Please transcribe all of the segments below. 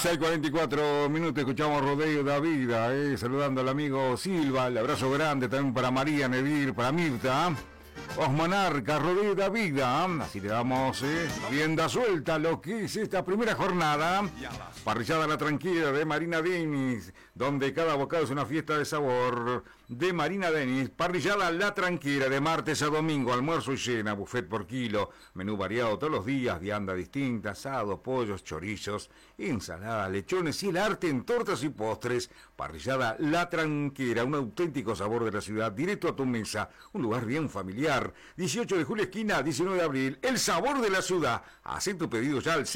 6:44 minutos, escuchamos Rodeo da Vida, saludando al amigo Silva, el abrazo grande también para María Nedir, para Mirta, Osmonarca, Rodeo da Vida, así le damos rienda suelta a lo que es esta primera jornada, parrillada La Tranquila de Marina Denis, donde cada bocado es una fiesta de sabor, de Marina Denis, parrillada La Tranquila de martes a domingo, almuerzo y cena, buffet por kilo, menú variado todos los días, vianda distinta, asado, pollos, chorizos, ensalada, lechones y el arte en tortas y postres, parrillada La Tranquila, un auténtico sabor de la ciudad, directo a tu mesa, un lugar bien familiar, 18 de julio esquina, 19 de abril, el sabor de la ciudad, haz tu pedido ya al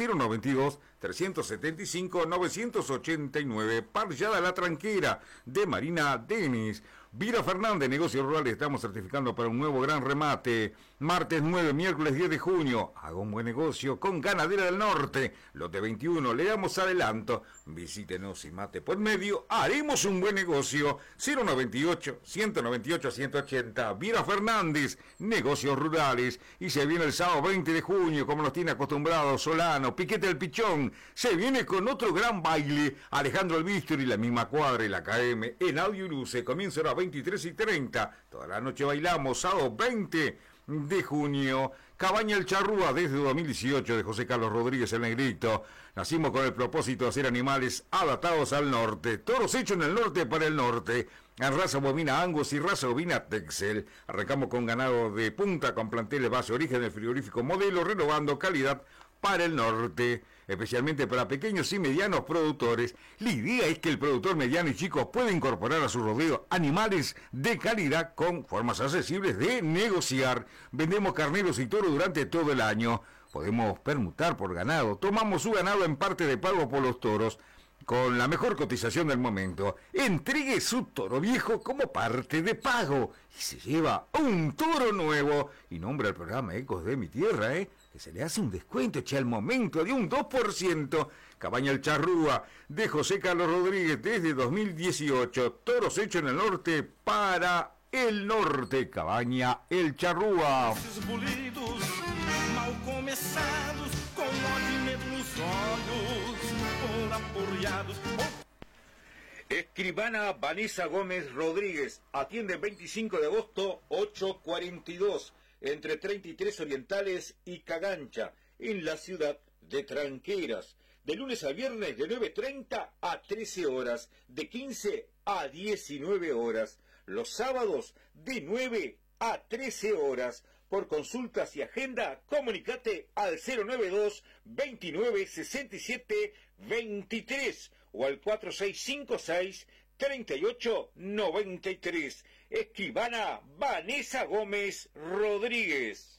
092-375-989, parrillada La Tranquila de Marina Denis. Vira Fernández, negocios rurales, estamos certificando para un nuevo gran remate. Martes 9, miércoles 10 de junio. Haga un buen negocio con Ganadera del Norte. Lote 21, le damos adelanto. Visítenos y mate por medio. Haremos un buen negocio. 098-198-180. Vira Fernández, negocios rurales. Y se viene el sábado 20 de junio, como nos tiene acostumbrados Solano, Piquete del Pichón. Se viene con otro gran baile. Alejandro Albistor y la misma cuadra y la KM en Audio y Luce. Comienza a las 23:30. Toda la noche bailamos, sábado 20 de junio. Cabaña El Charrúa desde 2018 de José Carlos Rodríguez el Negrito. Nacimos con el propósito de hacer animales adaptados al norte. Toros hechos en el norte para el norte. En raza bovina Angus y raza bovina Texel. Arrancamos con ganado de punta con planteles base origen del frigorífico Modelo, renovando calidad para el norte, especialmente para pequeños y medianos productores. La idea es que el productor mediano y chico pueda incorporar a su rodeo animales de calidad con formas accesibles de negociar. Vendemos carneros y toros durante todo el año. Podemos permutar por ganado. Tomamos su ganado en parte de pago por los toros, con la mejor cotización del momento. Entregue su toro viejo como parte de pago y se lleva un toro nuevo. Y nombra el programa Ecos de mi Tierra, que se le hace un descuento, al momento de un 2%. Cabaña El Charrúa de José Carlos Rodríguez desde 2018. Toros hechos en el norte para el norte. Cabaña El Charrúa. Mal começados, com ódio e medo nos olhos, por aporreados. Escribana Vanessa Gómez Rodríguez, atiende 25 de agosto, 8:42, entre 33 Orientales y Cagancha, en la ciudad de Tranqueras. De lunes a viernes de 9:30 a 13 horas, de 15 a 19 horas. Los sábados de 9 a 13 horas. Por consultas y agenda, comunicate al 092 29 67 23 o al 4656 3893. Escribana Vanessa Gómez Rodríguez.